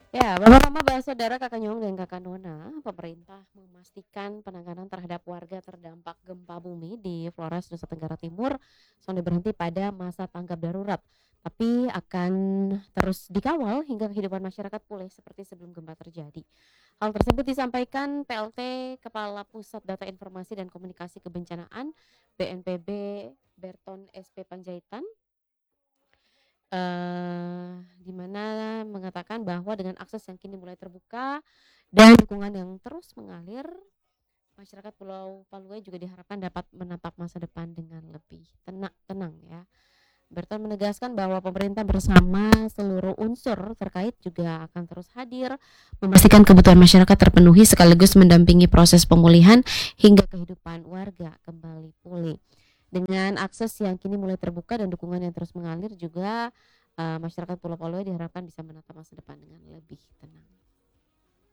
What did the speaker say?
Ya, Bapak Mama, Bapak Saudara, Kakak Nyong dan Kakak Nona, pemerintah memastikan penanganan terhadap warga terdampak gempa bumi di Flores, Nusa Tenggara Timur sudah berhenti pada masa tanggap darurat, tapi akan terus dikawal hingga kehidupan masyarakat pulih seperti sebelum gempa terjadi. Hal tersebut disampaikan PLT Kepala Pusat Data Informasi dan Komunikasi Kebencanaan BNPB Berton SP Panjaitan, di mana mengatakan bahwa dengan akses yang kini mulai terbuka dan dukungan yang terus mengalir, masyarakat Pulau Paluai juga diharapkan dapat menatap masa depan dengan lebih tenang ya. Berton menegaskan bahwa pemerintah bersama seluruh unsur terkait juga akan terus hadir, memastikan kebutuhan masyarakat terpenuhi sekaligus mendampingi proses pemulihan hingga kehidupan warga kembali pulih. Dengan akses yang kini mulai terbuka dan dukungan yang terus mengalir juga, masyarakat Pulau Paluai diharapkan bisa menatap masa depan dengan lebih tenang.